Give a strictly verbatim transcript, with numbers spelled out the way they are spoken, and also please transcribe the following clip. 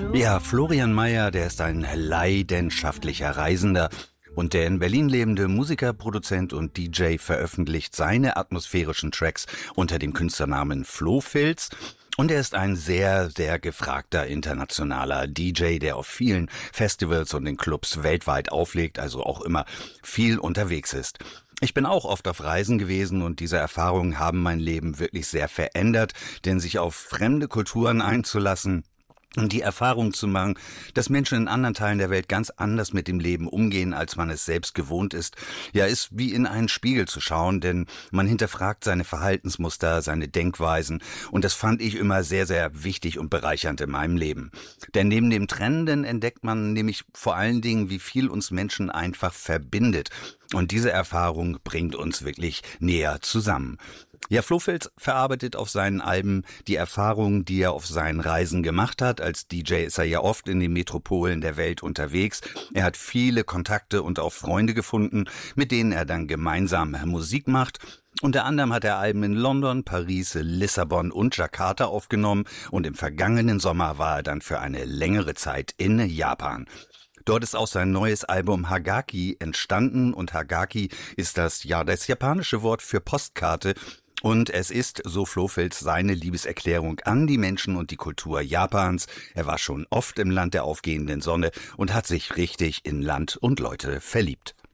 Ja, Florian Mayer, der ist ein leidenschaftlicher Reisender. Und der in Berlin lebende Musiker, Produzent und D J veröffentlicht seine atmosphärischen Tracks unter dem Künstlernamen Flo-Filz. Und er ist ein sehr, sehr gefragter internationaler D J, der auf vielen Festivals und in Clubs weltweit auflegt, also auch immer viel unterwegs ist. Ich bin auch oft auf Reisen gewesen und diese Erfahrungen haben mein Leben wirklich sehr verändert, denn sich auf fremde Kulturen einzulassen und die Erfahrung zu machen, dass Menschen in anderen Teilen der Welt ganz anders mit dem Leben umgehen, als man es selbst gewohnt ist, ja, ist wie in einen Spiegel zu schauen, denn man hinterfragt seine Verhaltensmuster, seine Denkweisen und das fand ich immer sehr, sehr wichtig und bereichernd in meinem Leben. Denn neben dem Trennenden entdeckt man nämlich vor allen Dingen, wie viel uns Menschen einfach verbindet. Und diese Erfahrung bringt uns wirklich näher zusammen. Ja, Flo-Filz verarbeitet auf seinen Alben die Erfahrungen, die er auf seinen Reisen gemacht hat. Als D J ist er ja oft in den Metropolen der Welt unterwegs. Er hat viele Kontakte und auch Freunde gefunden, mit denen er dann gemeinsam Musik macht. Unter anderem hat er Alben in London, Paris, Lissabon und Jakarta aufgenommen und im vergangenen Sommer war er dann für eine längere Zeit in Japan. Dort ist auch sein neues Album Hagaki entstanden und Hagaki ist das, ja, das japanische Wort für Postkarte. Und es ist, so Flo-Filz, seine Liebeserklärung an die Menschen und die Kultur Japans. Er war schon oft im Land der aufgehenden Sonne und hat sich richtig in Land und Leute verliebt.